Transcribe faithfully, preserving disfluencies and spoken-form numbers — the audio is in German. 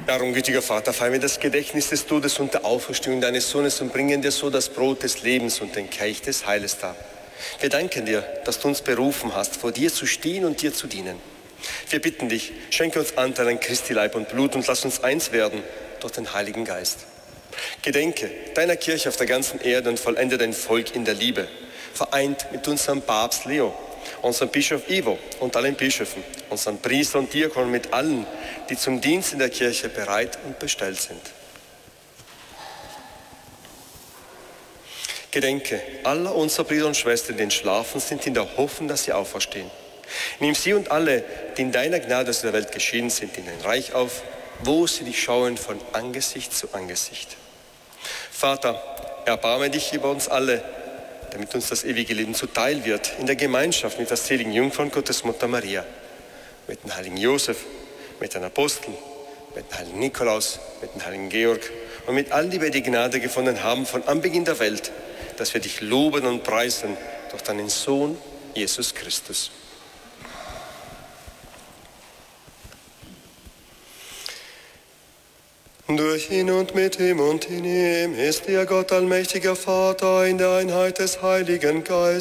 Darum, gütiger Vater, feiern wir das Gedächtnis des Todes und der Auferstehung deines Sohnes und bringen dir so das Brot des Lebens und den Kelch des Heiles dar. Wir danken dir, dass du uns berufen hast, vor dir zu stehen und dir zu dienen. Wir bitten dich, schenke uns Anteil an Christi Leib und Blut und lass uns eins werden durch den Heiligen Geist. Gedenke deiner Kirche auf der ganzen Erde und vollende dein Volk in der Liebe, vereint mit unserem Papst Leo, unserem Bischof Ivo und allen Bischöfen, unseren Priestern und Diakonen, mit allen, die zum Dienst in der Kirche bereit und bestellt sind. Gedenke aller unserer Brüder und Schwestern, die entschlafen sind, in der Hoffnung, dass sie auferstehen. Nimm sie und alle, die in deiner Gnade aus der Welt geschieden sind, in dein Reich auf, wo sie dich schauen von Angesicht zu Angesicht. Vater, erbarme dich über uns alle, damit uns das ewige Leben zuteil wird, in der Gemeinschaft mit der seligen Jungfrau und Gottesmutter Maria, mit dem heiligen Josef, mit den Aposteln, mit dem heiligen Nikolaus, mit dem heiligen Georg und mit allen, die wir die Gnade gefunden haben von Anbeginn der Welt, dass wir dich loben und preisen durch deinen Sohn Jesus Christus. Durch ihn und mit ihm und in ihm ist dir Gott, allmächtiger Vater, in der Einheit des Heiligen Geistes,